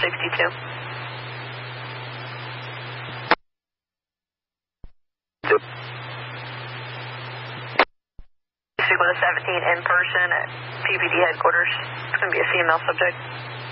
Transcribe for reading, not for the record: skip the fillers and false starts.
62. Speak with a 17 in person at PPD headquarters. It's going to be a female subject.